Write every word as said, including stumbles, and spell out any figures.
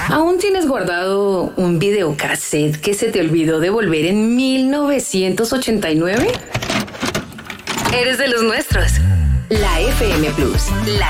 ¿Aún tienes guardado un videocassette que se te olvidó devolver en mil novecientos ochenta y nueve? Eres de los nuestros. La F M Plus. La